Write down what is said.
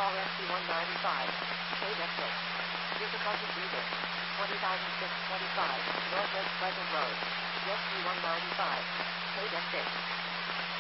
call SC-195. Paid at 6. Difficulty breathing. 20,625, Northwest Pleasant Road. SC-195. Paid at 6.